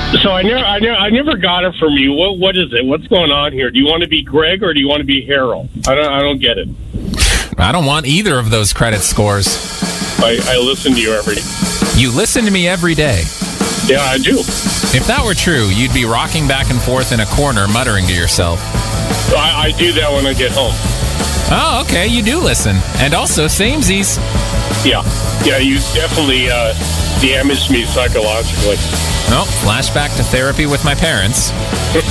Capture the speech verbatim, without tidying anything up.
So I never, I never, I never got it from you. What, what is it? What's going on here? Do you want to be Greg or do you want to be Harold? I don't, I don't get it. I don't want either of those credit scores. I, I listen to you every day. You listen to me every day. Yeah, I do. If that were true, you'd be rocking back and forth in a corner, muttering to yourself. I, I do that when I get home. Oh, okay, you do listen. And also, samesies. Yeah, yeah, you definitely uh, damaged me psychologically. Well, flashback to therapy with my parents.